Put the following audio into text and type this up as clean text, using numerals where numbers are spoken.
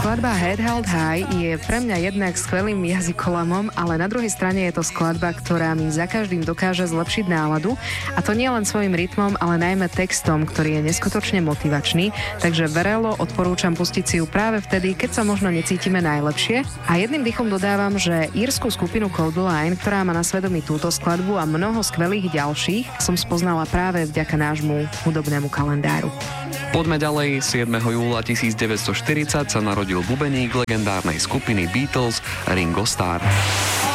Skladba Head Held High je pre mňa jednak skvelým jazykolamom, ale na druhej strane je to skladba, ktorá mi za každým dokáže zlepšiť náladu, a to nie len svojim rytmom, ale najmä textom, ktorý je neskutočne motivačný, takže verelo odporúčam pustiť si ju práve vtedy, keď sa možno necítime najlepšie. A jedným dýchom dodávam, že írskú skupinu Codeline, ktorá má na svedomí túto skladbu a mnoho skvelých ďalších, som spoznala práve vďaka nášmu hudobnému kalendáru. Poďme ďalej. 7. júla 1940 sa narodil bubeník legendárnej skupiny Beatles Ringo Starr.